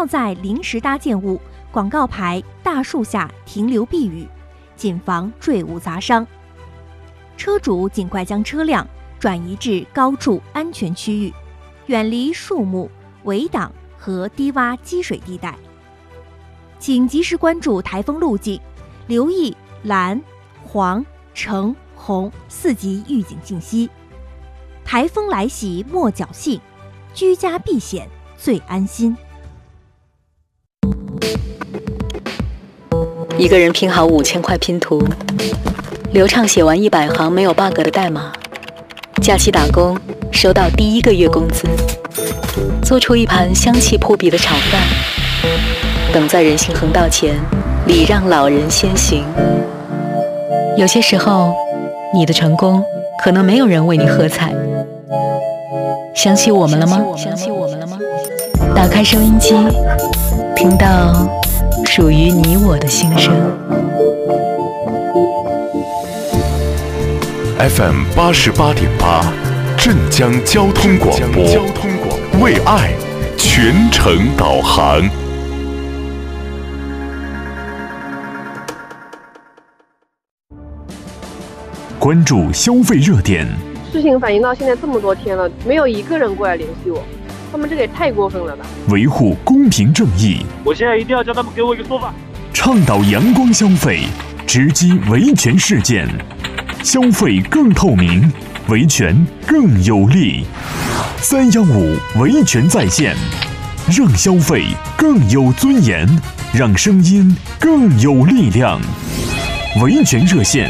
要在临时搭建物、广告牌、大树下停留避雨，谨防坠物砸伤。车主尽快将车辆转移至高处安全区域，远离树木、围挡和低洼积水地带。请及时关注台风路径，留意蓝、黄、橙、红4级预警信息。台风来袭莫侥幸，居家避险最安心。 一个人拼好5000块拼图，流畅写完100行没有 bug 的代码，假期打工收到第1个月工资，做出一盘香气扑鼻的炒饭，等在人行横道前礼让老人先行。有些时候，你的成功可能没有人为你喝彩。想起我们了吗？打开收音机，听到属于你我的心声。 FM 88.8，镇江交通广播，为爱全程导航。关注消费热点。 事情反映到现在这么多天了，没有一个人过来联系我，他们这个也太过分了吧！ 维护公平正义， 我现在一定要叫他们给我一个说法。 倡导阳光消费，直击维权事件，消费更透明，维权更有力。315维权在线，让消费更有尊严，让声音更有力量。维权热线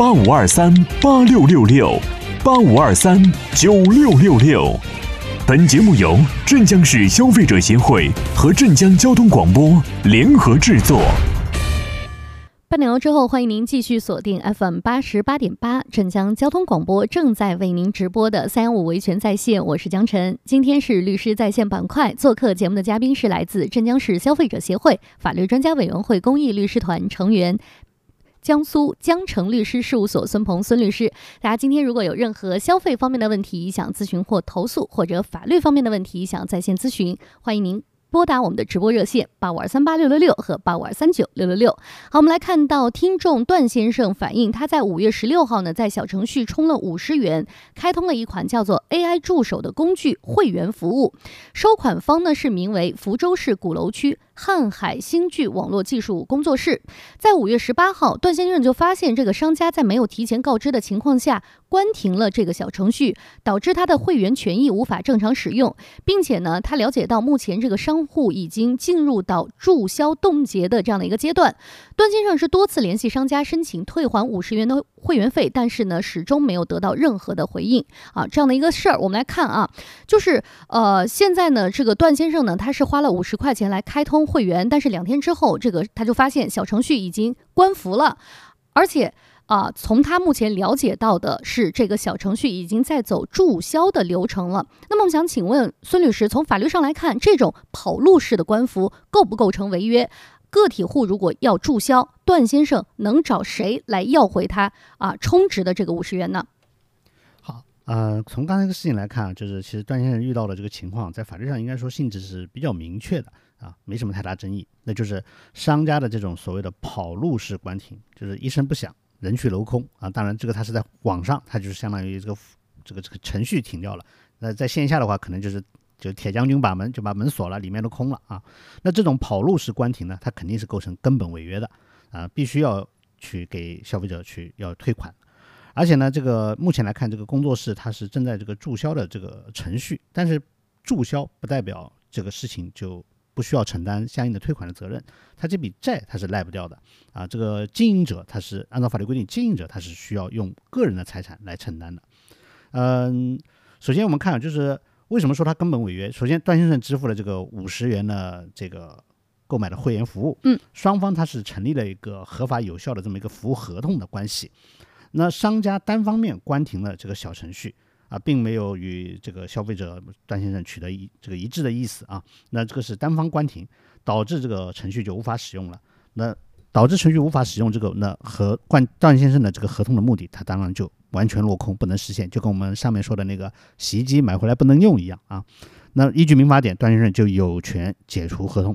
85238666，85239666。本节目由镇江市消费者协会和镇江交通广播联合制作。 半点之后，欢迎您继续锁定 FM 88.8，镇江交通广播正在为您直播的315维权在线，我是江晨。今天是律师在线板块，做客节目的嘉宾是来自镇江市消费者协会法律专家委员会公益律师团成员，江苏江城律师事务所孙鹏孙律师。大家今天如果有任何消费方面的问题想咨询或投诉，或者法律方面的问题想在线咨询，欢迎您拨打我们的直播热线85238666和85239666。好，我们来看到听众段先生反映，他在5月16号呢，在小程序充了50元，开通了一款叫做 AI 助手的工具会员服务，收款方呢是名为福州市鼓楼区瀚海星聚网络技术工作室。在5月18号，段先生就发现这个商家在没有提前告知的情况下关停了这个小程序，导致他的会员权益无法正常使用，并且呢，他了解到目前这个商户已经进入到注销冻结的这样的一个阶段。段先生是多次联系商家申请退还50元的会员费，但是呢，始终没有得到任何的回应啊。这样的一个事儿，我们来看啊，就是现在呢，这个段先生呢，他是花了50块钱来开通会员，但是2天之后，这个他就发现小程序已经关服了，而且从他目前了解到的是，这个小程序已经在走注销的流程了。那么我们想请问孙律师，从法律上来看，这种跑路式的关服构不构成违约？个体户如果要注销，段先生能找谁来要回他充值的这个50元呢？ 好，从刚才这个事情来看，就是其实段先生遇到的这个情况，在法律上应该说性质是比较明确的没什么太大争议。那就是商家的这种所谓的跑路式关停，就是一声不响，人去楼空当然这个它是在网上，它就是相当于这个程序停掉了。那在线下的话，可能就铁将军把门锁了，里面都空了那这种跑路式关停呢，它肯定是构成根本违约的必须要去给消费者要退款。而且呢，这个目前来看，这个工作室它是正在这个注销的这个程序，但是注销不代表这个事情就不需要承担相应的退款的责任，他这笔债他是赖不掉的这个经营者他是按照法律规定，经营者他是需要用个人的财产来承担的。首先我们看就是为什么说他根本违约。首先段先生支付了这个50元的这个购买的会员服务，双方他是成立了一个合法有效的这么一个服务合同的关系。那商家单方面关停了这个小程序并没有与这个消费者段先生取得这个一致的意思那这个是单方关停，导致这个程序就无法使用了。那导致程序无法使用，这个那和段先生的这个合同的目的，它当然就完全落空，不能实现，就跟我们上面说的那个洗衣机买回来不能用一样那依据民法典，段先生就有权解除合同